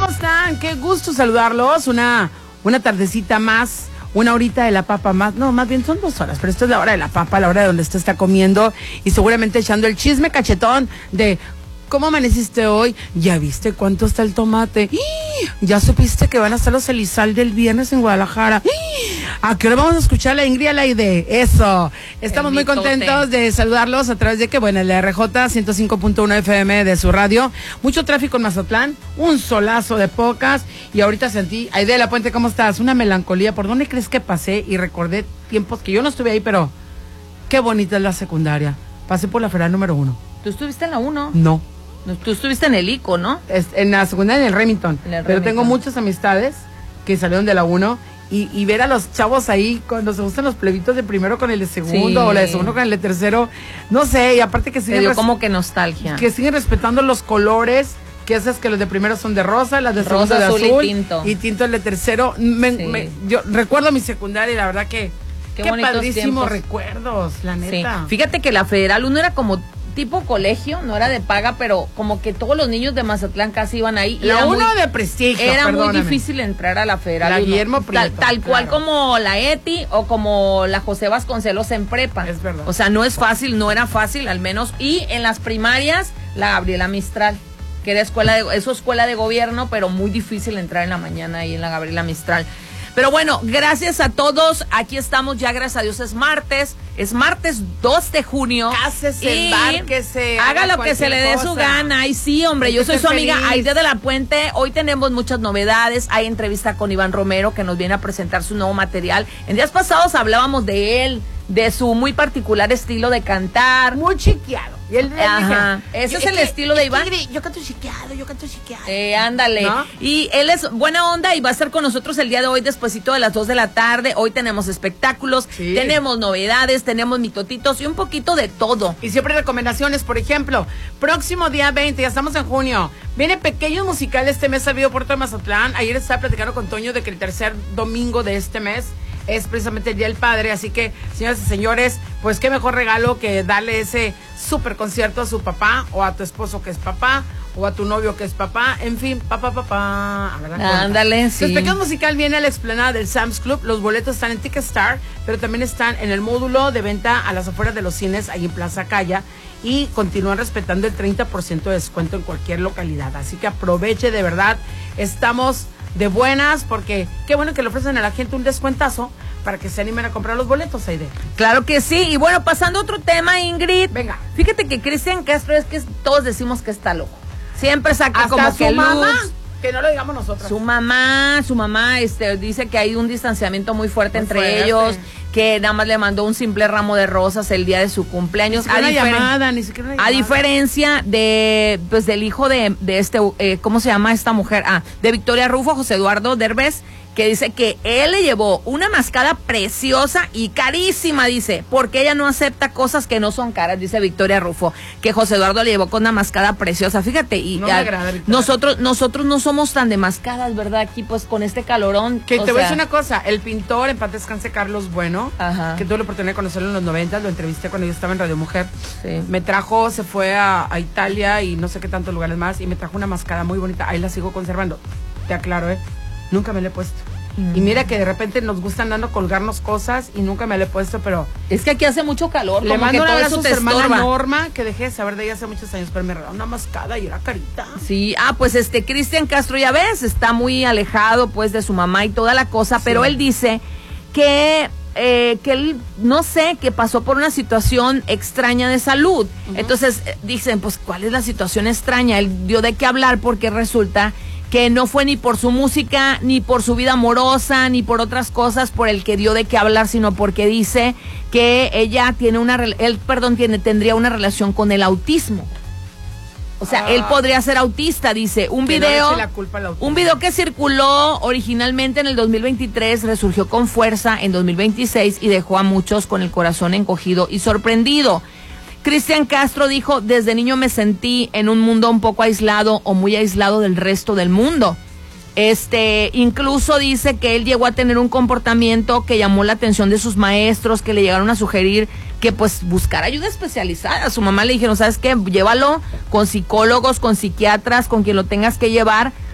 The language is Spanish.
¿Cómo están? Qué gusto saludarlos. Una tardecita más, una horita de la papa más. No, más bien son 2 horas, pero esto es la hora de la papa, la hora de donde usted está comiendo y seguramente echando el chisme cachetón de ¿cómo amaneciste hoy? ¿Ya viste cuánto está el tomate? ¿Ya supiste que van a estar los Elizalde el viernes en Guadalajara? ¿A qué hora vamos a escuchar a la Ingrid Alaide? Eso. Estamos muy contentos de saludarlos a través de que, bueno, el RJ 105.1 FM de su radio. Mucho tráfico en Mazatlán, un solazo de pocas. Y ahorita sentí, Aide de la Puente, ¿cómo estás? Una melancolía. ¿Por dónde crees que pasé? Y recordé tiempos que yo no estuve ahí, pero qué bonita es la secundaria. Pasé por la Federal número 1. ¿Tú estuviste en la 1? No. Tú estuviste en el ICO, ¿no? En la secundaria, en el Remington. Pero tengo muchas amistades que salieron de la 1 y ver a los chavos ahí cuando se gustan los plebitos de primero con el de segundo, sí, o la de segundo con el de tercero, no sé, y aparte que siguen... Te dio como que nostalgia. Que siguen respetando los colores, que esas que los de primero son de rosa, las de segundo de azul y tinto el de tercero. Yo recuerdo mi secundaria y la verdad que... Qué padrísimos recuerdos, la neta. Sí. Fíjate que la Federal 1 era como... tipo colegio, no era de paga, pero como que todos los niños de Mazatlán casi iban ahí. La 1 de prestigio, era muy difícil entrar a la Federal. La Guillermo Prieto, tal cual como la ETI o como la José Vasconcelos en prepa. Es verdad. O sea, no es fácil, no era fácil al menos. Y en las primarias, la Gabriela Mistral, que era escuela de gobierno, pero muy difícil entrar en la mañana ahí en la Gabriela Mistral. Pero bueno, gracias a todos. Aquí estamos ya, gracias a Dios, es martes 2 de junio. Cásese, embárquese, haga lo que se le dé su gana. Y sí, hombre, yo soy su amiga Aide de la Puente. Hoy tenemos muchas novedades. Hay entrevista con Iván Romero, que nos viene a presentar su nuevo material. En días pasados hablábamos de él, de su muy particular estilo de cantar. Muy chiqueado. Y él ese es el estilo de Iván. Yo canto chiqueado. Ándale. ¿No? Y él es buena onda y va a estar con nosotros el día de hoy despuesito de las 2 de la tarde. Hoy tenemos espectáculos, tenemos novedades, tenemos mitotitos y un poquito de todo. Y siempre recomendaciones, por ejemplo, próximo día 20, ya estamos en junio, viene Pequeños Musicales este mes al Video Puerto de Mazatlán. Ayer estaba platicando con Toño de que el tercer domingo de este mes es precisamente el Día del Padre, así que, señoras y señores, pues qué mejor regalo que darle ese súper concierto a su papá, o a tu esposo que es papá, o a tu novio que es papá, en fin, papá. Ándale, sí. El Pequeño Musical viene a la explanada del Sam's Club, los boletos están en Ticketstar, pero también están en el módulo de venta a las afueras de los cines, ahí en Plaza Calla, y continúan respetando el 30% de descuento en cualquier localidad, así que aproveche, de verdad, estamos de buenas, porque qué bueno que le ofrecen a la gente un descuentazo para que se animen a comprar los boletos, Aide. Claro que sí, y bueno, pasando a otro tema, Ingrid. Venga. Fíjate que Cristian Castro es que todos decimos que está loco. Siempre saca hasta como su que mamá, looks. que no lo digamos nosotros. Su mamá, dice que hay un distanciamiento muy fuerte entre ellos, que nada más le mandó un simple ramo de rosas el día de su cumpleaños. A diferencia de, pues, del hijo de ¿cómo se llama esta mujer? De Victoria Rufo, José Eduardo Derbez, que dice que él le llevó una mascada preciosa y carísima, dice, porque ella no acepta cosas que no son caras, dice Victoria Rufo, que José Eduardo le llevó con una mascada preciosa, fíjate, y no me agrada, nosotros no somos tan de mascadas, ¿verdad? Aquí pues con este calorón. Que te voy a decir una cosa, el pintor, en paz descanse, Carlos Bueno, que tuve la oportunidad de conocerlo en los 90, lo entrevisté cuando yo estaba en Radio Mujer, me trajo, se fue a Italia y no sé qué tantos lugares más, y me trajo una mascada muy bonita, ahí la sigo conservando, te aclaro, nunca me la he puesto. Y mira que de repente nos gusta andando colgarnos cosas y nunca me la he puesto, pero... Es que aquí hace mucho calor. Le mando un abrazo a su hermana Norma, que dejé de saber de ella hace muchos años, pero me regaló una mascada y era carita. Sí, pues Cristian Castro, ya ves, está muy alejado pues de su mamá y toda la cosa, pero él dice que él, no sé, que pasó por una situación extraña de salud. Entonces dicen, pues, ¿cuál es la situación extraña? Él dio de qué hablar porque resulta que no fue ni por su música, ni por su vida amorosa, ni por otras cosas por el que dio de qué hablar, sino porque dice que ella tendría una relación con el autismo. O sea, él podría ser autista, dice. Un video que circuló originalmente en el 2023, resurgió con fuerza en 2026 y dejó a muchos con el corazón encogido y sorprendido. Cristian Castro dijo, desde niño me sentí en un mundo un poco aislado o muy aislado del resto del mundo. Incluso dice que él llegó a tener un comportamiento que llamó la atención de sus maestros, que le llegaron a sugerir que pues buscara ayuda especializada. A su mamá le dijeron, ¿sabes qué? Llévalo con psicólogos, con psiquiatras, con quien lo tengas que llevar,